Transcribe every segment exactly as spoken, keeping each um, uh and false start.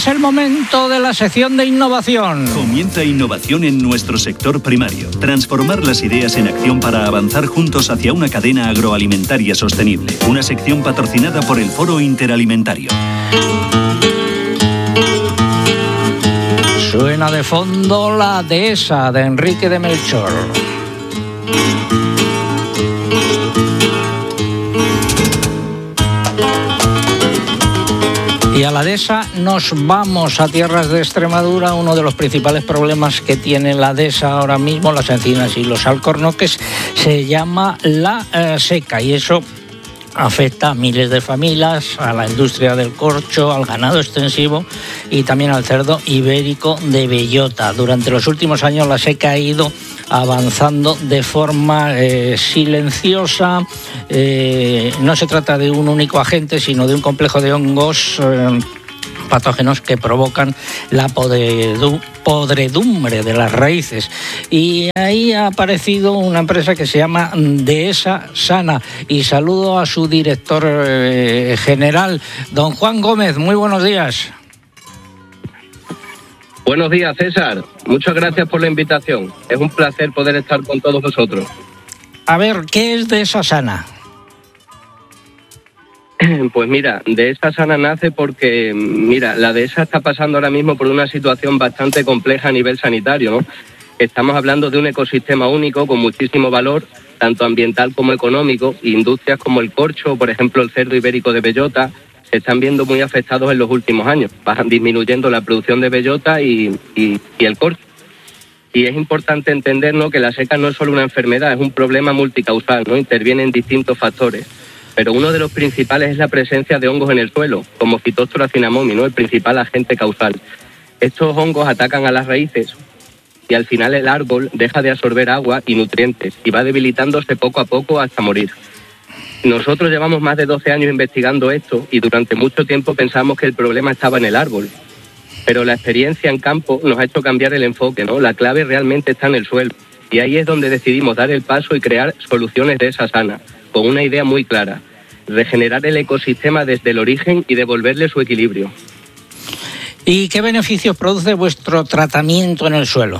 Es el momento de la sección de innovación. Comienza innovación en nuestro sector primario. Transformar las ideas en acción para avanzar juntos hacia una cadena agroalimentaria sostenible. Una sección patrocinada por el Foro Interalimentario. Suena de fondo la dehesa de Enrique de Melchor. Y a la dehesa nos vamos a tierras de Extremadura. Uno de los principales problemas que tiene la dehesa ahora mismo, las encinas y los alcornoques, se llama la eh, seca, y eso afecta a miles de familias, a la industria del corcho, al ganado extensivo y también al cerdo ibérico de bellota. Durante los últimos años la seca ha ido avanzando de forma eh, silenciosa. Eh, no se trata de un único agente, sino de un complejo de hongos eh, patógenos que provocan la podredu- podredumbre de las raíces. Y ahí ha aparecido una empresa que se llama Dehesa Sana, y saludo a su director eh, general, don Juan Gómez. Muy buenos días. Buenos días, César. Muchas gracias por la invitación. Es un placer poder estar con todos vosotros. A ver, ¿qué es Dehesa Sana? Pues mira, Dehesa Sana nace porque, mira, la dehesa está pasando ahora mismo por una situación bastante compleja a nivel sanitario, ¿no? Estamos hablando de un ecosistema único con muchísimo valor, tanto ambiental como económico. Industrias como el corcho, por ejemplo el cerdo ibérico de bellota, se están viendo muy afectados en los últimos años. Van disminuyendo la producción de bellota y, y, y el corcho. Y es importante entender, ¿no?, que la seca no es solo una enfermedad, es un problema multicausal, ¿no? Intervienen distintos factores. Pero uno de los principales es la presencia de hongos en el suelo, como Phytophthora cinnamomi, ¿no?, el principal agente causal. Estos hongos atacan a las raíces y al final el árbol deja de absorber agua y nutrientes y va debilitándose poco a poco hasta morir. Nosotros llevamos más de doce años investigando esto y durante mucho tiempo pensamos que el problema estaba en el árbol. Pero la experiencia en campo nos ha hecho cambiar el enfoque, ¿no? La clave realmente está en el suelo. Y ahí es donde decidimos dar el paso y crear soluciones de esa sana, con una idea muy clara: regenerar el ecosistema desde el origen y devolverle su equilibrio. ¿Y qué beneficios produce vuestro tratamiento en el suelo?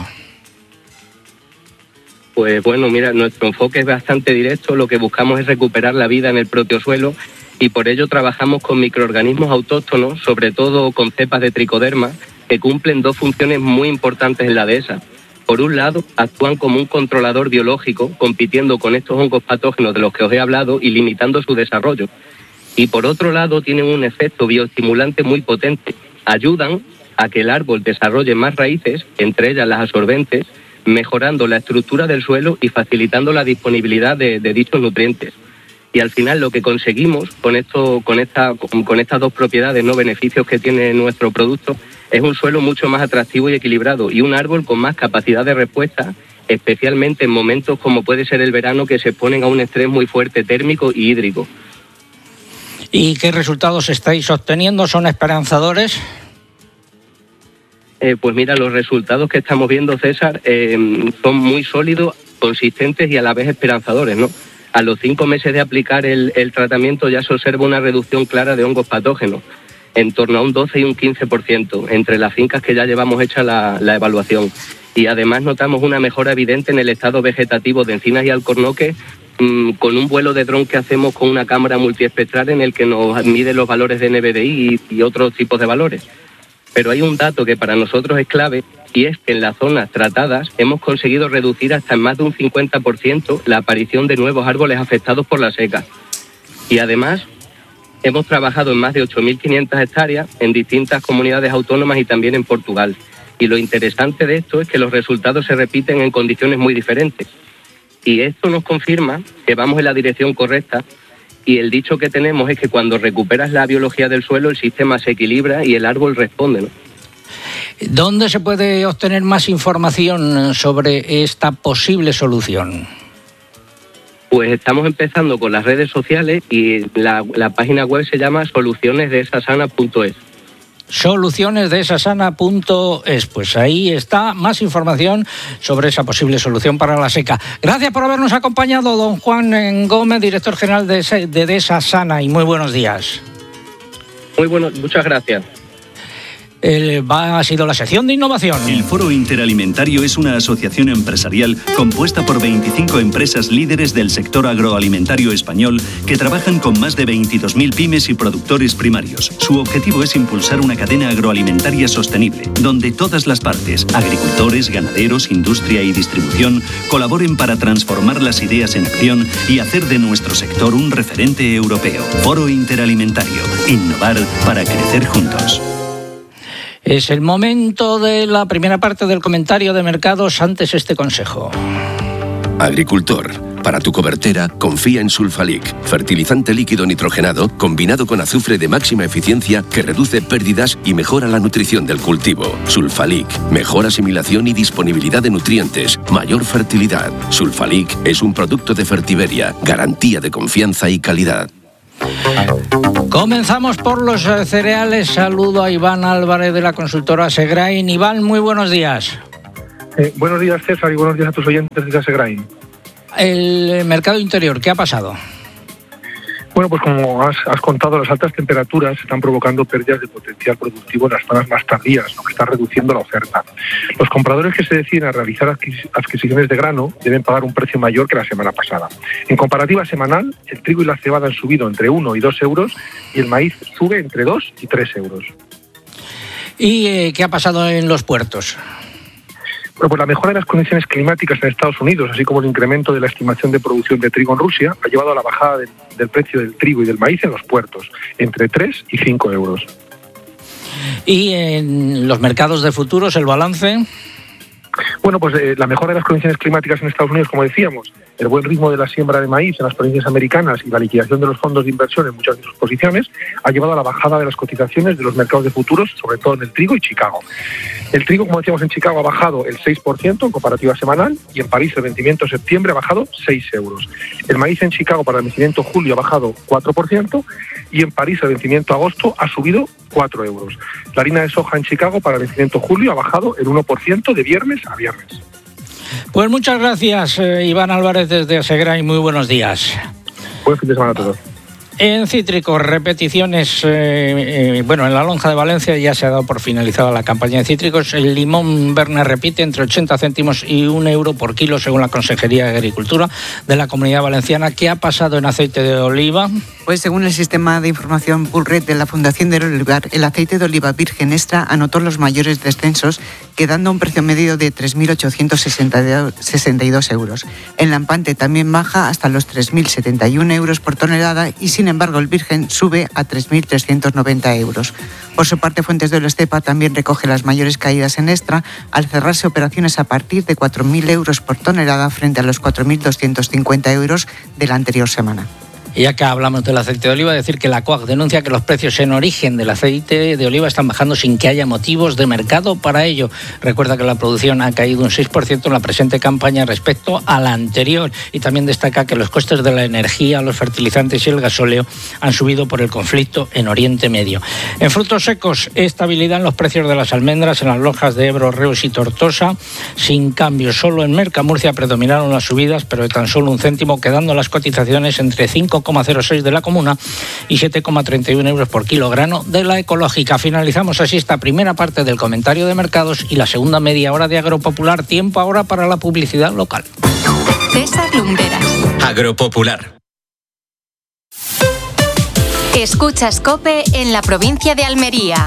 Pues bueno, mira, nuestro enfoque es bastante directo. Lo que buscamos es recuperar la vida en el propio suelo y por ello trabajamos con microorganismos autóctonos, sobre todo con cepas de tricoderma, que cumplen dos funciones muy importantes en la dehesa. Por un lado, actúan como un controlador biológico, compitiendo con estos hongos patógenos de los que os he hablado y limitando su desarrollo. Y por otro lado, tienen un efecto bioestimulante muy potente. Ayudan a que el árbol desarrolle más raíces, entre ellas las absorbentes, mejorando la estructura del suelo y facilitando la disponibilidad de, de dichos nutrientes. Y al final lo que conseguimos con esto, con esta, con, con estas dos propiedades, no beneficios que tiene nuestro producto, es un suelo mucho más atractivo y equilibrado y un árbol con más capacidad de respuesta, especialmente en momentos como puede ser el verano, que se exponen a un estrés muy fuerte térmico y hídrico. ¿Y qué resultados estáis obteniendo? ¿Son esperanzadores? Eh, pues mira, los resultados que estamos viendo, César, eh, son muy sólidos, consistentes y a la vez esperanzadores, ¿no? A los cinco meses de aplicar el, el tratamiento ya se observa una reducción clara de hongos patógenos, en torno a un doce y un quince por ciento, entre las fincas que ya llevamos hecha la, la evaluación. Y además notamos una mejora evidente en el estado vegetativo de encinas y alcornoques, mmm, con un vuelo de dron que hacemos con una cámara multiespectral en el que nos mide los valores de N B D I y, y otros tipos de valores. Pero hay un dato que para nosotros es clave, y es que en las zonas tratadas hemos conseguido reducir hasta en más de un cincuenta por ciento la aparición de nuevos árboles afectados por la seca. Y además hemos trabajado en más de ocho mil quinientas hectáreas en distintas comunidades autónomas y también en Portugal. Y lo interesante de esto es que los resultados se repiten en condiciones muy diferentes. Y esto nos confirma que vamos en la dirección correcta. Y el dicho que tenemos es que cuando recuperas la biología del suelo, el sistema se equilibra y el árbol responde, ¿no? ¿Dónde se puede obtener más información sobre esta posible solución? Pues estamos empezando con las redes sociales y la, la página web se llama soluciones dehesa sana punto es. soluciones dehesa sana punto es. Pues ahí está más información sobre esa posible solución para la seca. Gracias por habernos acompañado, don Juan Gómez, director general de, de Dehesa Sana, y muy buenos días. Muy bueno, muchas gracias. eh, va, ha sido la sección de innovación. El Foro Interalimentario es una asociación empresarial compuesta por veinticinco empresas líderes del sector agroalimentario español que trabajan con más de veintidós mil pymes y productores primarios. Su objetivo es impulsar una cadena agroalimentaria sostenible, donde todas las partes, agricultores, ganaderos, industria y distribución, colaboren para transformar las ideas en acción y hacer de nuestro sector un referente europeo. Foro Interalimentario. Innovar para crecer juntos. Es el momento de la primera parte del comentario de mercados, antes este consejo. Agricultor, para tu cobertera, confía en Sulfalic, fertilizante líquido nitrogenado combinado con azufre de máxima eficiencia que reduce pérdidas y mejora la nutrición del cultivo. Sulfalic, mejor asimilación y disponibilidad de nutrientes, mayor fertilidad. Sulfalic es un producto de Fertiberia, garantía de confianza y calidad. Comenzamos por los cereales. Saludo a Iván Álvarez de la consultora Segrain. Iván, muy buenos días. Eh, buenos días, César, y buenos días a tus oyentes de Segrain. El mercado interior, ¿qué ha pasado? Bueno, pues como has, has contado, las altas temperaturas están provocando pérdidas de potencial productivo en las zonas más tardías, lo que está reduciendo la oferta. Los compradores que se deciden a realizar adquis- adquisiciones de grano deben pagar un precio mayor que la semana pasada. En comparativa semanal, el trigo y la cebada han subido entre uno y dos euros y el maíz sube entre dos y tres euros. ¿Y eh, qué ha pasado en los puertos? Bueno, pues la mejora de las condiciones climáticas en Estados Unidos, así como el incremento de la estimación de producción de trigo en Rusia, ha llevado a la bajada del, del precio del trigo y del maíz en los puertos, entre tres y cinco euros. ¿Y en los mercados de futuros, el balance? Bueno, pues eh, la mejora de las condiciones climáticas en Estados Unidos, como decíamos, el buen ritmo de la siembra de maíz en las provincias americanas y la liquidación de los fondos de inversión en muchas de sus posiciones ha llevado a la bajada de las cotizaciones de los mercados de futuros, sobre todo en el trigo y Chicago. El trigo, como decíamos, en Chicago ha bajado el seis por ciento en comparativa semanal y en París el vencimiento de septiembre ha bajado seis euros. El maíz en Chicago para el vencimiento julio ha bajado cuatro por ciento y en París el vencimiento agosto ha subido cuatro euros. La harina de soja en Chicago para el vencimiento julio ha bajado el uno por ciento de viernes a viernes. Pues muchas gracias, eh, Iván Álvarez desde Segrain. Muy buenos días. Buen fin de semana a todos. En cítricos, repeticiones, eh, eh, bueno, en la lonja de Valencia ya se ha dado por finalizada la campaña de cítricos. El limón Berna repite entre ochenta céntimos y un euro por kilo, según la Consejería de Agricultura de la Comunidad Valenciana. ¿Qué ha pasado en aceite de oliva? Pues según el sistema de información Pulred de la Fundación del Olivar, el aceite de oliva virgen extra anotó los mayores descensos, quedando a un precio medio de tres mil ochocientos sesenta y dos euros. El lampante también baja hasta los tres mil setenta y uno euros por tonelada y, sin embargo, el virgen sube a tres mil trescientos noventa euros. Por su parte, Fuentes de Estepa también recoge las mayores caídas en extra, al cerrarse operaciones a partir de cuatro mil euros por tonelada frente a los cuatro mil doscientos cincuenta euros de la anterior semana. Y ya que hablamos del aceite de oliva, decir que la C O A C denuncia que los precios en origen del aceite de oliva están bajando sin que haya motivos de mercado para ello. Recuerda que la producción ha caído un seis por ciento en la presente campaña respecto a la anterior, y también destaca que los costes de la energía, los fertilizantes y el gasóleo han subido por el conflicto en Oriente Medio. En frutos secos, estabilidad en los precios de las almendras en las lonjas de Ebro, Reus y Tortosa, sin cambio. Solo en Mercamurcia predominaron las subidas, pero de tan solo un céntimo, quedando las cotizaciones entre cinco coma cero seis de la comuna y siete coma treinta y uno euros por kilogramo de la ecológica. Finalizamos así esta primera parte del comentario de mercados y la segunda media hora de Agropopular. Tiempo ahora para la publicidad local. César Lumberas. Agropopular. Escuchas COPE en la provincia de Almería.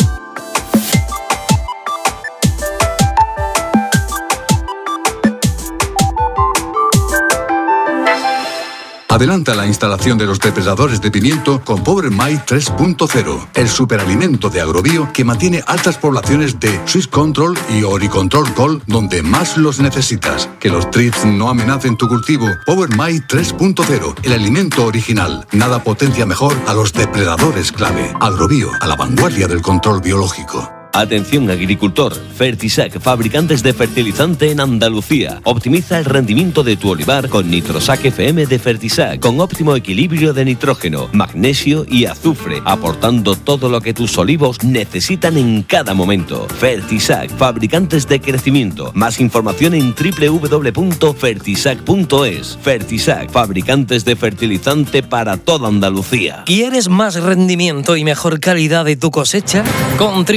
Adelanta la instalación de los depredadores de pimiento con Power My tres punto cero, el superalimento de Agrobio que mantiene altas poblaciones de Swiss Control y Oricontrol Col donde más los necesitas. Que los thrips no amenacen tu cultivo. Power My tres punto cero, el alimento original. Nada potencia mejor a los depredadores clave. Agrobio, a la vanguardia del control biológico. Atención agricultor, Fertisac, fabricantes de fertilizante en Andalucía. Optimiza el rendimiento de tu olivar con Nitrosac F M de Fertisac, con óptimo equilibrio de nitrógeno, magnesio y azufre, aportando todo lo que tus olivos necesitan en cada momento. Fertisac, fabricantes de crecimiento. Más información en doble u doble u doble u punto fertisac punto es. Fertisac, fabricantes de fertilizante para toda Andalucía. ¿Quieres más rendimiento y mejor calidad de tu cosecha? Con Triunfal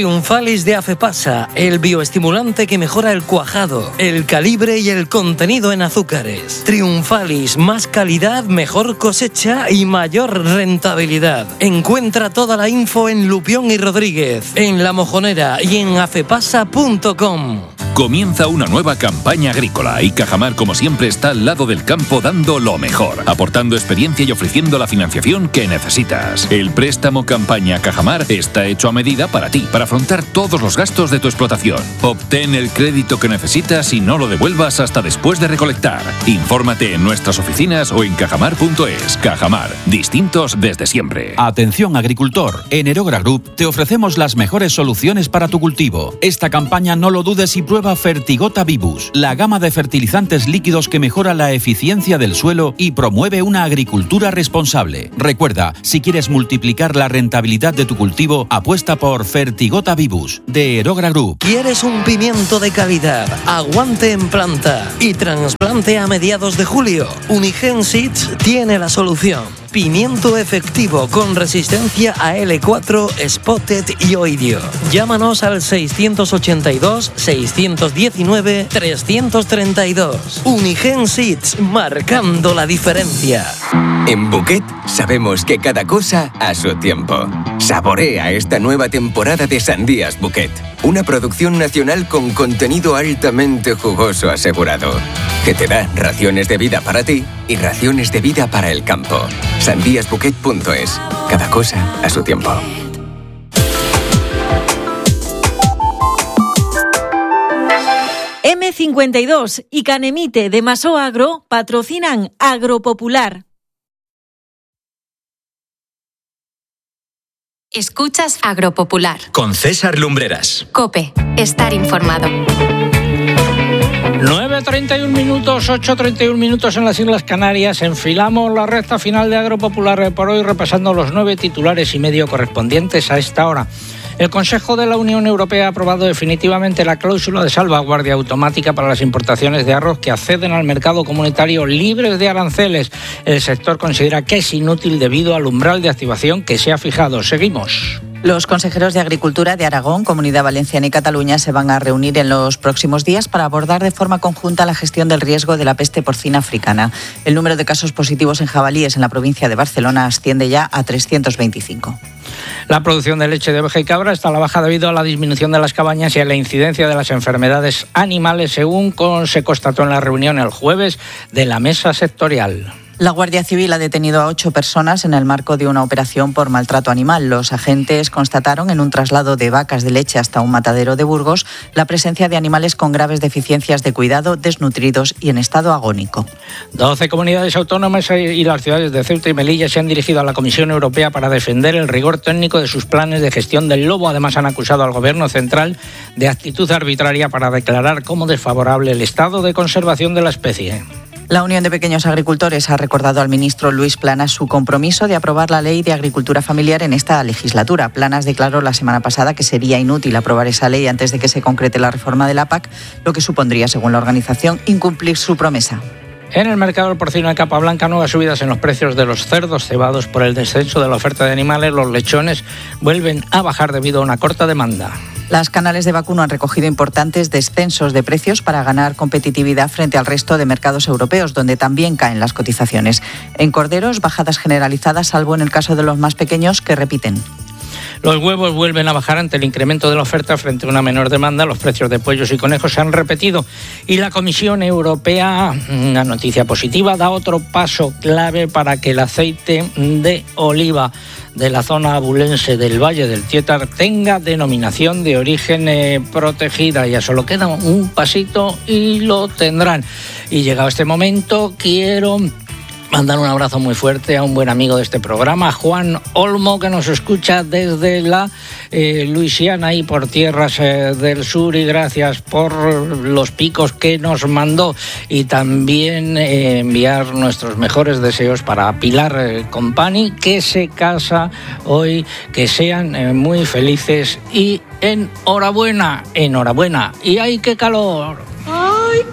Triunfalis de Afepasa, el bioestimulante que mejora el cuajado, el calibre y el contenido en azúcares. Triunfalis, más calidad, mejor cosecha y mayor rentabilidad. Encuentra toda la info en Lupión y Rodríguez, en La Mojonera y en afepasa punto com. Comienza una nueva campaña agrícola y Cajamar, como siempre, está al lado del campo dando lo mejor, aportando experiencia y ofreciendo la financiación que necesitas. El préstamo campaña Cajamar está hecho a medida para ti, para afrontar todos los gastos de tu explotación. Obtén el crédito que necesitas y no lo devuelvas hasta después de recolectar. Infórmate en nuestras oficinas o en cajamar punto es. Cajamar, distintos desde siempre. Atención agricultor, en Erogra Group te ofrecemos las mejores soluciones para tu cultivo. Esta campaña no lo dudes y prueba Fertigota Vivus, la gama de fertilizantes líquidos que mejora la eficiencia del suelo y promueve una agricultura responsable. Recuerda, si quieres multiplicar la rentabilidad de tu cultivo, apuesta por Fertigota Vivus, de Erogra Group. ¿Quieres un pimiento de calidad, aguante en planta y trasplante a mediados de julio? Unigen Seeds tiene la solución. Pimiento efectivo con resistencia a L cuatro, Spotted y Oidio. Llámanos al seiscientos ochenta y dos, seiscientos diecinueve, trescientos treinta y dos. Unigen Seeds, marcando la diferencia. En Bouquet sabemos que cada cosa a su tiempo. Saborea esta nueva temporada de Sandías Bouquet, una producción nacional con contenido altamente jugoso asegurado, que te da raciones de vida para ti y raciones de vida para el campo. sandías bouquet punto es. Cada cosa a su tiempo. eme cincuenta y dos y Canemite de Maso Agro patrocinan Agropopular. Escuchas Agropopular. Con César Lumbreras. COPE. Estar informado. nueve treinta y un minutos, ocho treinta y un minutos en las Islas Canarias. Enfilamos la recta final de Agropopular por hoy, repasando los nueve titulares y medio correspondientes a esta hora. El Consejo de la Unión Europea ha aprobado definitivamente la cláusula de salvaguardia automática para las importaciones de arroz que acceden al mercado comunitario libres de aranceles. El sector considera que es inútil debido al umbral de activación que se ha fijado. Seguimos. Los consejeros de Agricultura de Aragón, Comunidad Valenciana y Cataluña se van a reunir en los próximos días para abordar de forma conjunta la gestión del riesgo de la peste porcina africana. El número de casos positivos en jabalíes en la provincia de Barcelona asciende ya a trescientos veinticinco. La producción de leche de oveja y cabra está a la baja debido a la disminución de las cabañas y a la incidencia de las enfermedades animales, según se constató en la reunión el jueves de la mesa sectorial. La Guardia Civil ha detenido a ocho personas en el marco de una operación por maltrato animal. Los agentes constataron en un traslado de vacas de leche hasta un matadero de Burgos la presencia de animales con graves deficiencias de cuidado, desnutridos y en estado agónico. doce comunidades autónomas y las ciudades de Ceuta y Melilla se han dirigido a la Comisión Europea para defender el rigor técnico de sus planes de gestión del lobo. Además, han acusado al Gobierno central de actitud arbitraria para declarar como desfavorable el estado de conservación de la especie. La Unión de Pequeños Agricultores ha recordado al ministro Luis Planas su compromiso de aprobar la Ley de Agricultura Familiar en esta legislatura. Planas declaró la semana pasada que sería inútil aprobar esa ley antes de que se concrete la reforma de la P A C, lo que supondría, según la organización, incumplir su promesa. En el mercado del porcino de capa blanca, nuevas subidas en los precios de los cerdos cebados por el descenso de la oferta de animales. Los lechones vuelven a bajar debido a una corta demanda. Las canales de vacuno han recogido importantes descensos de precios para ganar competitividad frente al resto de mercados europeos, donde también caen las cotizaciones. En corderos, bajadas generalizadas, salvo en el caso de los más pequeños, que repiten. Los huevos vuelven a bajar ante el incremento de la oferta frente a una menor demanda. Los precios de pollos y conejos se han repetido. Y la Comisión Europea, una noticia positiva, da otro paso clave para que el aceite de oliva de la zona abulense del Valle del Tietar tenga denominación de origen eh, protegida. Ya solo queda un pasito y lo tendrán. Y llegado este momento, quiero mandar un abrazo muy fuerte a un buen amigo de este programa, Juan Olmo, que nos escucha desde la eh, Luisiana y por tierras eh, del sur, y gracias por los picos que nos mandó, y también eh, enviar nuestros mejores deseos para Pilar eh, Compani, que se casa hoy. Que sean eh, muy felices y enhorabuena, enhorabuena. Y ¡ay, qué calor!